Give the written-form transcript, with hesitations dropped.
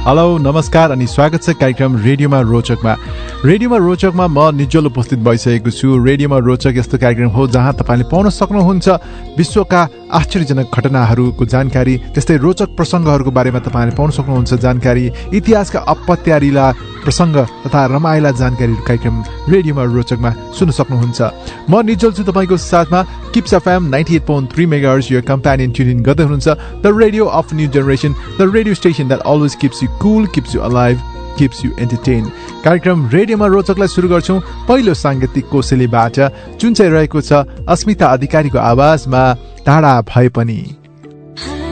Hello नमस्कार अनि स्वागत छ कार्यक्रम रेडियोमा रोचकमा। रेडियोमा रोचकमा म निज्जल उपस्थित भइसकेको छु। रेडियोमा रोचक यस्तो कार्यक्रम हो जहाँ तपाईँले पाउन सक्नुहुन्छ विश्वका आश्चर्यजनक घटनाहरूको जानकारी, त्यस्तै रोचक प्रसङ्गहरूको बारेमा तपाईँले पाउन सक्नुहुन्छ जानकारी, इतिहासका अपत्यारिला प्रसङ्ग तथा रमाइला जानकारीहरू कार्यक्रम रेडियोमा रोचकमा सुन्न सक्नुहुन्छ। म निज्जल छु तपाईँको साथमा। किप्स एफएम 98.3 मेगाहर्ट्ज यो कम्प्यानियन ट्युन इन गर्दै हुनुहुन्छ। The radio of new generation, the radio station that always kips you Kul, kips you alive, kips you entertain. कार्यक्रम रेडियोमा रोचकलाई सुरु गर्छौँ पहिलो साङ्गीतिक कोसेलीबाट, जुन चाहिँ रहेको छ अस्मिता अधिकारीको आवाजमा टाढा भए पनि।